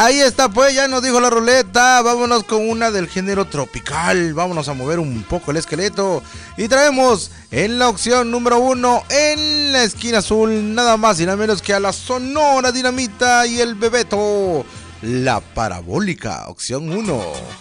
Ahí está, pues ya nos dijo la ruleta. Vámonos con una del género tropical. Vámonos a mover un poco el esqueleto. Y traemos en la opción número 1, en la esquina azul, nada más y nada menos que a la Sonora Dinamita y el Bebeto. La Parabólica, opción 1.